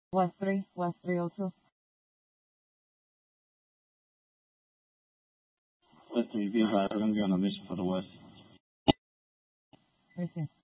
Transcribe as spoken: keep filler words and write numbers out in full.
West three, West three oh two. West three, be advised, I'm going to be on a mission for the West. Receive.